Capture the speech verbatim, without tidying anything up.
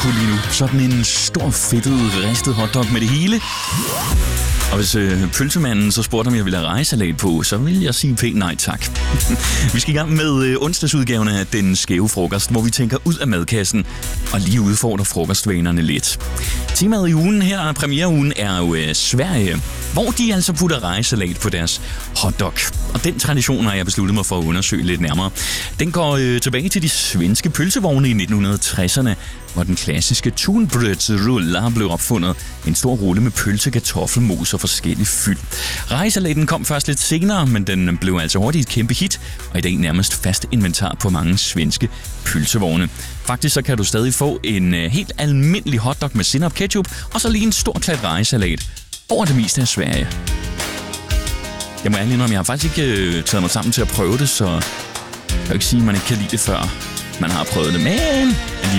kunne lide nu. Sådan en stor, fedtet, ristet hotdog med det hele. Og hvis øh, pølsemanden så spurgte, om jeg ville have rejsalat på, så vil jeg sige pænt nej tak. Vi skal i gang med øh, onsdagsudgaven af Den Skæve Frokost, hvor vi tænker ud af madkassen og lige udfordrer frokostvanerne lidt. Temaet i ugen her, premiereugen, er jo øh, Sverige, hvor de altså putter rejsalat på deres hotdog. Og den tradition har jeg besluttet mig for at undersøge lidt nærmere. Den går øh, tilbage til de svenske pølsevogne i nitten tresserne, hvor den klassiske tunbrödsrulle blev opfundet. En stor rulle med pølse, kartoffelmos og forskellig fyld. Rejsalaten kom først lidt senere, men den blev altså hurtigt et kæmpe hit, og i dag nærmest fast inventar på mange svenske pølsevogne. Faktisk så kan du stadig få en øh, helt almindelig hotdog med sennep ketchup, og så lige en stor klat rejsalat over det meste af Sverige. Jeg må ærlig indrømme, jeg har faktisk ikke øh, taget mig sammen til at prøve det, så jeg kan ikke sige, at man ikke kan lide det, før man har prøvet det. Men